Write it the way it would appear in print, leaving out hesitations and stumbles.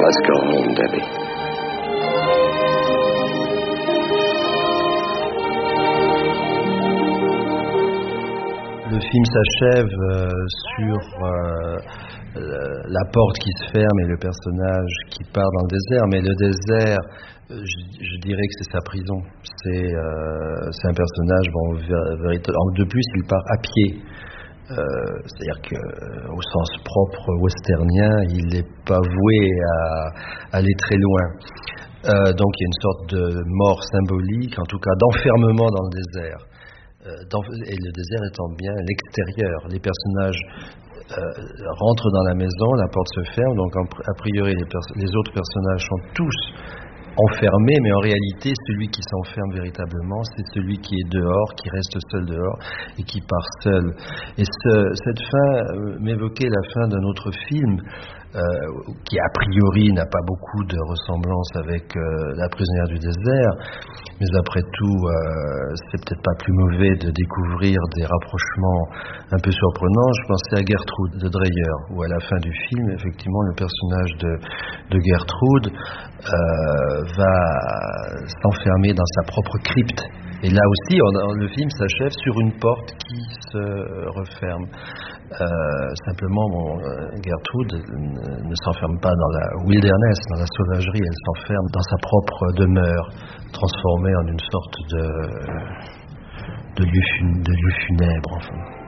must go home, Debbie. Le film s'achève sur la porte qui se ferme et le personnage qui part dans le désert. Mais le désert, je dirais que c'est sa prison. C'est un personnage, de plus, il part à pied. C'est-à-dire qu'au sens propre westernien, il n'est pas voué à aller très loin. Donc il y a une sorte de mort symbolique, en tout cas d'enfermement dans le désert. Et le désert étant bien l'extérieur. Les personnages rentrent dans la maison, la porte se ferme, donc a priori les autres personnages sont tous enfermés, mais en réalité celui qui s'enferme véritablement, c'est celui qui est dehors, qui reste seul dehors et qui part seul. Et cette fin m'évoquait la fin d'un autre film qui a priori n'a pas beaucoup de ressemblance avec La prisonnière du désert, mais après tout c'est peut-être pas plus mauvais de découvrir des rapprochements un peu surprenants. Je pensais à Gertrude de Dreyer, où à la fin du film, effectivement, le personnage de Gertrude va s'enfermer dans sa propre crypte. Et là aussi, le film s'achève sur une porte qui se referme. Simplement, Gertrude ne s'enferme pas dans la wilderness, dans la sauvagerie, elle s'enferme dans sa propre demeure, transformée en une sorte de lieu funèbre, enfin.